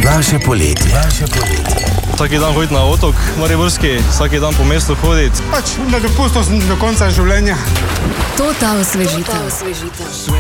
Vaše poletje. Vsaki dan hoditi na otok, mariborski, vsaki dan po mestu hoditi. Pač na dopustu sem do konca življenja. To ta osvežitev.